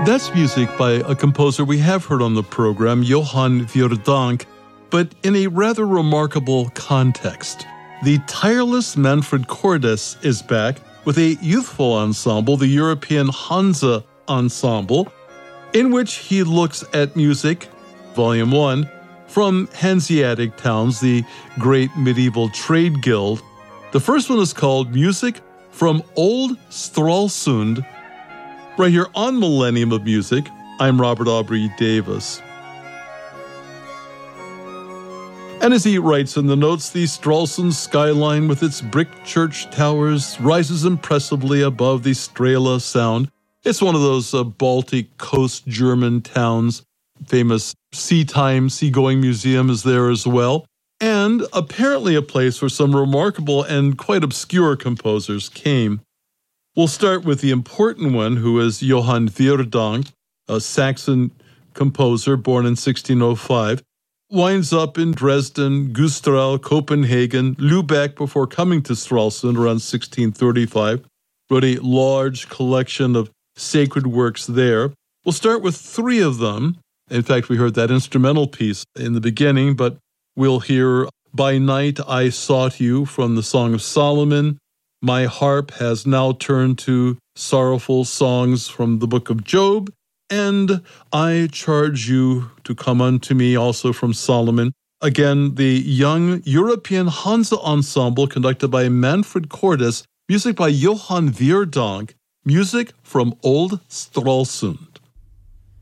That's music by a composer we have heard on the program, Johann Vierdanck, but in a rather remarkable context. The tireless Manfred Cordes is back with a youthful ensemble, the European Hansa Ensemble, in which he looks at music, Volume 1, from Hanseatic towns, the great medieval trade guild. The first one is called Music from Old Stralsund. Right here on Millennium of Music, I'm Robert Aubrey Davis. And as he writes in the notes, the Stralsund skyline with its brick church towers rises impressively above the Strela Sound. It's one of those Baltic coast German towns. Famous seagoing museum is there as well. And apparently a place where some remarkable and quite obscure composers came. We'll start with the important one, who is Johann Vierdanck, a Saxon composer born in 1605. Winds up in Dresden, Güstrow, Copenhagen, Lübeck before coming to Stralsund around 1635. Wrote a large collection of sacred works there. We'll start with three of them. In fact, we heard that instrumental piece in the beginning, but we'll hear By Night I Sought You from the Song of Solomon. My harp has now turned to sorrowful songs from the book of Job, and I charge you to come unto me, also from Solomon. Again, the young European Hansa Ensemble conducted by Manfred Cordes, music by Johann Vierdanck, music from Old Stralsund.